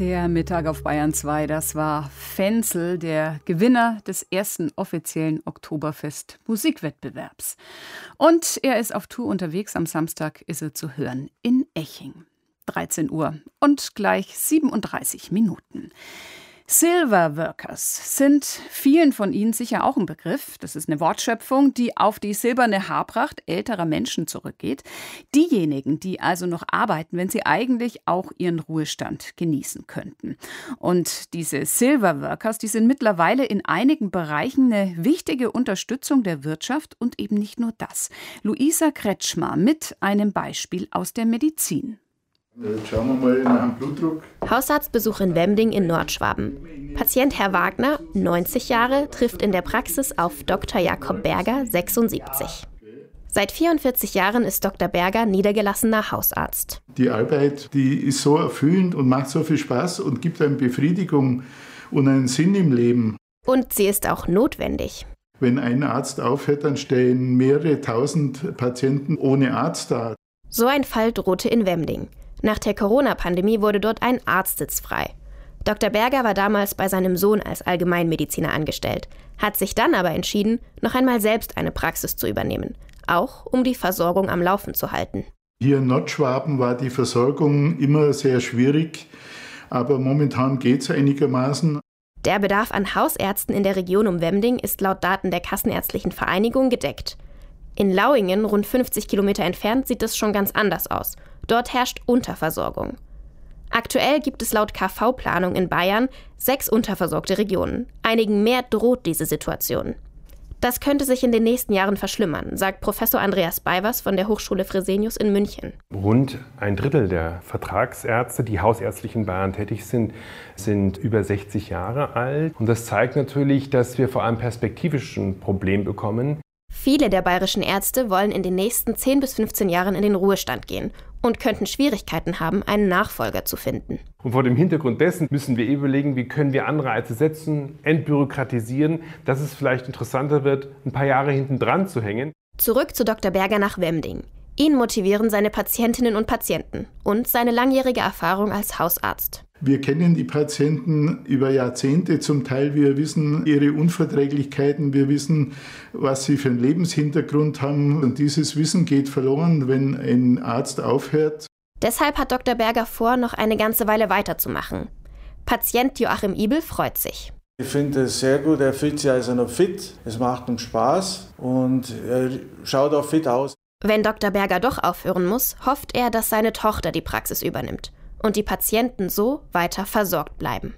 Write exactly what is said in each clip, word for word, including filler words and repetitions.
Der Mittag auf Bayern zwei, das war Fensel, der Gewinner des ersten offiziellen Oktoberfest-Musikwettbewerbs. Und er ist auf Tour unterwegs, am Samstag ist er zu hören in Eching. dreizehn Uhr und gleich siebenunddreißig Minuten. Silver Workers sind vielen von Ihnen sicher auch ein Begriff. Das ist eine Wortschöpfung, die auf die silberne Haarpracht älterer Menschen zurückgeht. Diejenigen, die also noch arbeiten, wenn sie eigentlich auch ihren Ruhestand genießen könnten. Und diese Silver Workers, die sind mittlerweile in einigen Bereichen eine wichtige Unterstützung der Wirtschaft und eben nicht nur das. Luisa Kretschmer mit einem Beispiel aus der Medizin. Jetzt schauen wir mal nach dem Blutdruck. Hausarztbesuch in Wemding in Nordschwaben. Patient Herr Wagner, neunzig Jahre, trifft in der Praxis auf Doktor Jakob Berger, sechsundsiebzig. Seit vierundvierzig Jahren ist Doktor Berger niedergelassener Hausarzt. Die Arbeit, die ist so erfüllend und macht so viel Spaß und gibt einem Befriedigung und einen Sinn im Leben. Und sie ist auch notwendig. Wenn ein Arzt aufhört, dann stehen mehrere tausend Patienten ohne Arzt da. So ein Fall drohte in Wemding. Nach der Corona-Pandemie wurde dort ein Arztsitz frei. Doktor Berger war damals bei seinem Sohn als Allgemeinmediziner angestellt, hat sich dann aber entschieden, noch einmal selbst eine Praxis zu übernehmen, auch um die Versorgung am Laufen zu halten. Hier in Nordschwaben war die Versorgung immer sehr schwierig, aber momentan geht es einigermaßen. Der Bedarf an Hausärzten in der Region um Wemding ist laut Daten der Kassenärztlichen Vereinigung gedeckt. In Lauingen, rund fünfzig Kilometer entfernt, sieht es schon ganz anders aus. Dort herrscht Unterversorgung. Aktuell gibt es laut K V-Planung in Bayern sechs unterversorgte Regionen. Einigen mehr droht diese Situation. Das könnte sich in den nächsten Jahren verschlimmern, sagt Professor Andreas Beivers von der Hochschule Fresenius in München. Rund ein Drittel der Vertragsärzte, die hausärztlich in Bayern tätig sind, sind über sechzig Jahre alt. Und das zeigt natürlich, dass wir vor allem perspektivisch ein Problem bekommen. Viele der bayerischen Ärzte wollen in den nächsten zehn bis fünfzehn Jahren in den Ruhestand gehen und könnten Schwierigkeiten haben, einen Nachfolger zu finden. Und vor dem Hintergrund dessen müssen wir überlegen, wie können wir Anreize setzen, entbürokratisieren, dass es vielleicht interessanter wird, ein paar Jahre hinten dran zu hängen. Zurück zu Doktor Berger nach Wemding. Ihn motivieren seine Patientinnen und Patienten und seine langjährige Erfahrung als Hausarzt. Wir kennen die Patienten über Jahrzehnte zum Teil. Wir wissen ihre Unverträglichkeiten, wir wissen, was sie für einen Lebenshintergrund haben. Und dieses Wissen geht verloren, wenn ein Arzt aufhört. Deshalb hat Doktor Berger vor, noch eine ganze Weile weiterzumachen. Patient Joachim Ibel freut sich. Ich finde es sehr gut, er fühlt sich also noch fit, es macht ihm Spaß und er schaut auch fit aus. Wenn Doktor Berger doch aufhören muss, hofft er, dass seine Tochter die Praxis übernimmt und die Patienten so weiter versorgt bleiben.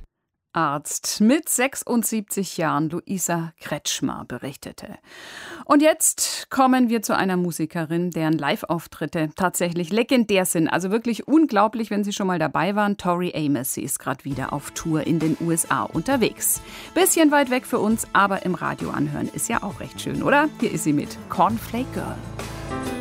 Arzt mit sechsundsiebzig Jahren, Luisa Kretschmer, berichtete. Und jetzt kommen wir zu einer Musikerin, deren Live-Auftritte tatsächlich legendär sind. Also wirklich unglaublich, wenn Sie schon mal dabei waren. Tori Amos, sie ist gerade wieder auf Tour in den U S A unterwegs. Bisschen weit weg für uns, aber im Radio anhören ist ja auch recht schön, oder? Hier ist sie mit Cornflake Girl.